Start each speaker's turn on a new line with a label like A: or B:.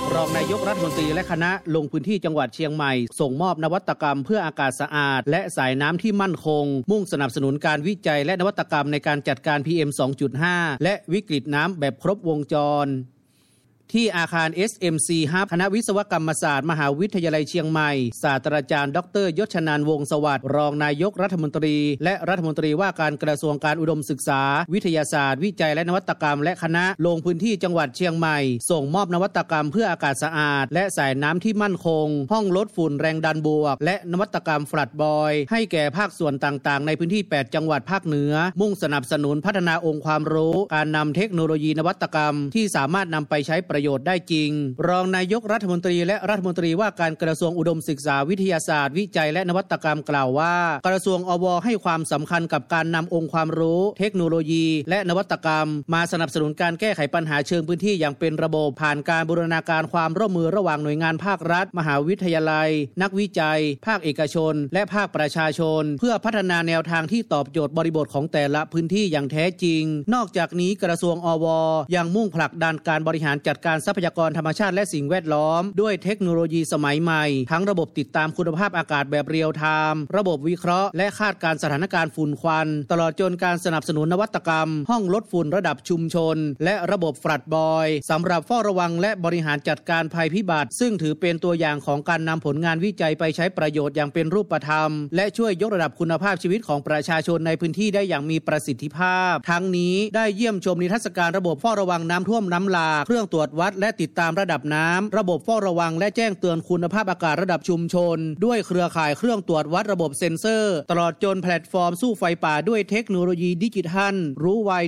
A: รองนายกรัฐมนตรีและคณะลงพื้นที่จังหวัดเชียงใหม่ส่งมอบนวัตกรรมเพื่ออากาศสะอาดและสายน้ำที่มั่นคงมุ่งสนับสนุนการวิจัยและนวัตกรรมในการจัดการ PM 2.5 และวิกฤตน้ำแบบครบวงจรที่อาคาร SMC Hub คณะวิศวกรรมศาสตร์มหาวิทยาลัยเชียงใหม่ศาสตราจารย์ดร.ยศนันท์วงศ์สวัสดิ์รองนายกรัฐมนตรีและรัฐมนตรีว่าการกระทรวงการอุดมศึกษาวิทยาศาสตร์วิจัยและนวัตกรรมและคณะลงพื้นที่จังหวัดเชียงใหม่ส่งมอบนวัตกรรมเพื่ออากาศสะอาดและสายน้ำที่มั่นคงห้องลดฝุ่นแรงดันบวกและนวัตกรรมฟลัดบอยให้แก่ภาคส่วนต่างๆในพื้นที่8จังหวัดภาคเหนือมุ่งสนับสนุนพัฒนาองค์ความรู้การนำเทคโนโลยีนวัตกรรมที่สามารถนำไปใช้ประโยชน์ได้จริงรองนายกรัฐมนตรีและรัฐมนตรีว่าการกระทรวงอุดมศึกษาวิทยาศาสตร์วิจัยและนวัตกรรมกล่าวว่ากระทรวงอว.ให้ความสำคัญกับการนำองค์ความรู้เทคโนโลยีและนวัตกรรมมาสนับสนุนการแก้ไขปัญหาเชิงพื้นที่อย่างเป็นระบบผ่านการบูรณาการความร่วมมือระหว่างหน่วยงานภาครัฐมหาวิทยาลัยนักวิจัยภาคเอกชนและภาคประชาชนเพื่อพัฒนาแนวทางที่ตอบโจทย์บริบทของแต่ละพื้นที่อย่างแท้จริงนอกจากนี้กระทรวงอว.ยังมุ่งผลักดันการบริหารจัดการทรัพยากรธรรมชาติและสิ่งแวดล้อมด้วยเทคโนโลยีสมัยใหม่ทั้งระบบติดตามคุณภาพอากาศแบบเรียลไทม์ระบบวิเคราะห์และคาดการณ์สถานการณ์ฝุ่นควันตลอดจนการสนับสนุนนวัตกรรมห้องลดฝุ่นระดับชุมชนและระบบฟลัดบอยสำหรับเฝ้าระวังและบริหารจัดการภัยพิบัติซึ่งถือเป็นตัวอย่างของการนำผลงานวิจัยไปใช้ประโยชน์อย่างเป็นรูปธรรมและช่วยยกระดับคุณภาพชีวิตของประชาชนในพื้นที่ได้อย่างมีประสิทธิภาพทั้งนี้ได้เยี่ยมชมนิทรรศการระบบเฝ้าระวังน้ำท่วมน้ำหลากเครื่องตรวจวัดและติดตามระดับน้ำระบบเฝ้าระวังและแจ้งเตือนคุณภาพอากาศระดับชุมชนด้วยเครือข่ายเครื่องตรวจวัดระบบเซ็นเซอร์ตลอดจนแพลตฟอร์มสู้ไฟป่าด้วยเทคโนโลยีดิจิทัลรู้ไว